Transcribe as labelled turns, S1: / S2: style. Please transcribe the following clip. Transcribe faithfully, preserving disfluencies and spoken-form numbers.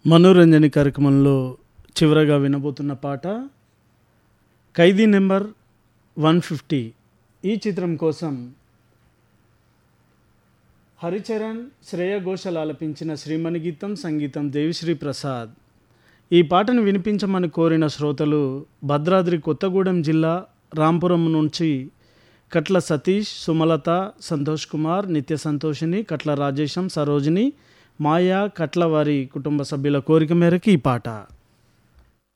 S1: మనోరంజని కార్యక్రమంలో చివరగా వినబోతున్న పాట ఖైదీ నెంబర్ వన్ ఫిఫ్టీ. ఈ చిత్రం కోసం హరిచరణ్, శ్రేయ ఘోషల్ ఆలపించిన శ్రీమణి గీతం, సంగీతం దేవిశ్రీ ప్రసాద్. ఈ పాటను వినిపించమని కోరిన శ్రోతలు భద్రాద్రి కొత్తగూడెం జిల్లా రాంపురం నుంచి కట్ల సతీష్, సుమలత, సంతోష్ కుమార్, నిత్య సంతోషిని, కట్ల రాజేశం, సరోజిని, మాయా, కట్ల వారి కుటుంబ సభ్యుల కోరిక మేరకు ఈ పాట.